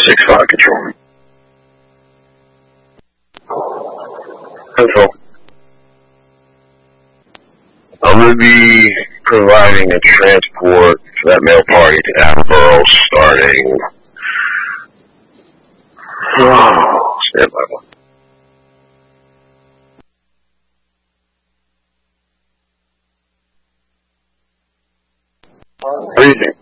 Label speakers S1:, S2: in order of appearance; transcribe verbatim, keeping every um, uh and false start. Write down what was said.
S1: six five control. Control. I'm going to be providing a transport for that male party to Attleboro starting... Oh, stand by. What do you think?